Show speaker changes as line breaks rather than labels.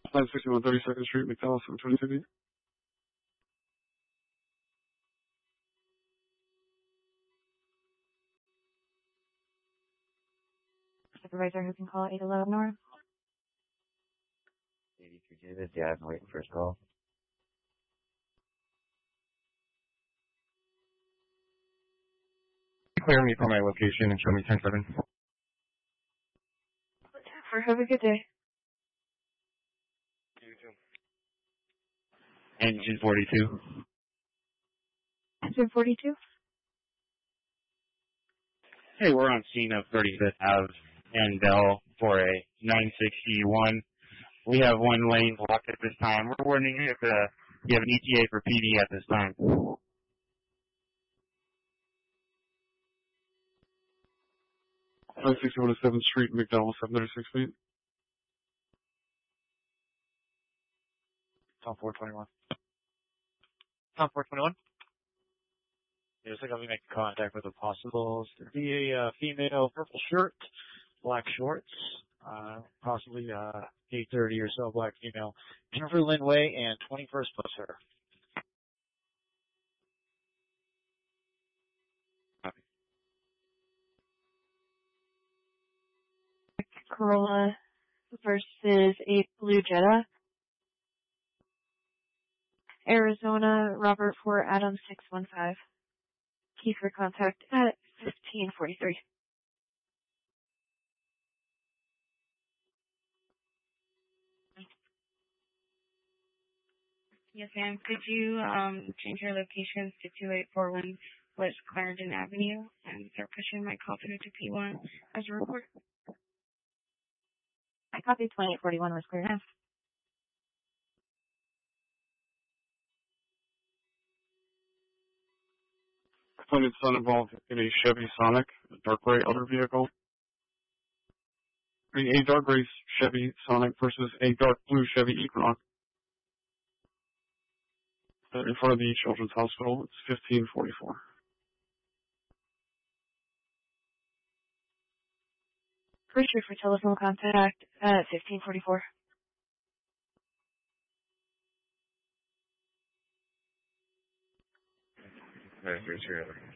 561 32nd Street, McDowell, 722.
Supervisor, who can call 811 North?
83 Davis, yeah, I've been waiting for his call.
Clear me for my location and show me 10-7.
Have a good day.
You too. Engine 42.
Engine 42?
Hey, we're on scene of 35th Ave and Bell for a 961. We have one lane blocked at this time. We're wondering if you have an ETA for PD at this time.
561 7th Street, McDowell, 736 feet.
Tom 421. Tom 421. It looks like I'll be making contact with a possible to be a female, purple shirt, black shorts, possibly 8:30 or so, black female. Jennifer Lynn Way and 21st plus her.
Corolla versus a Blue Jetta. Arizona, Robert 4, Adam 615. Key for contact at 1543.
Yes, ma'am. Could you change your location to 2841 West Clarendon Avenue and start pushing my call through to P1 as a report?
I copy 2841 West Clarendon.
Appointed son involved in a Chevy Sonic, a dark gray other vehicle. A dark gray Chevy Sonic versus a dark blue Chevy Equinox. In front of the Children's Hospital, it's 1544.
Richard for telephone contact at 1544.
Here's your